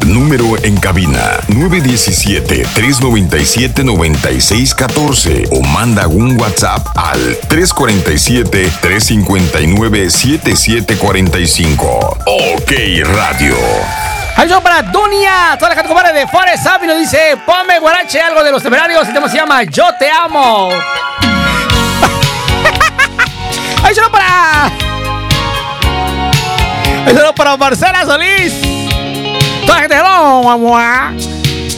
Número en cabina 917-397-9614 o manda un WhatsApp al 347-359-7745. OK Radio. Ayuda para Dunia, toda la gente compadre de Forest Avenue dice: ponme guarache, algo de los Temerarios. El tema se llama Yo Te Amo. Ayuda para Marcela Solís. Toda la gente, no, mamá.